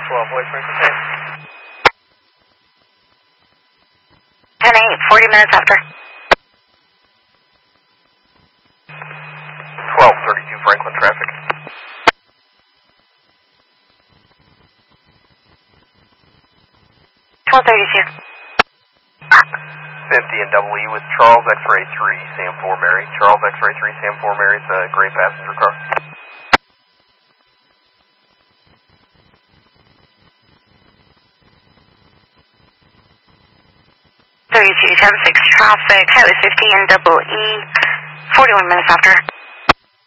12, Voice Frequency. 10-8, 40 minutes after. 1232 Franklin traffic. Twelve 32. 50 and double E with Charles X-Ray 3, Sam 4 Mary. Charles X-Ray 3, Sam 4 Mary's a gray passenger car. Thirty-two, 10-6 traffic, Highway 50 and double E, 41 minutes after.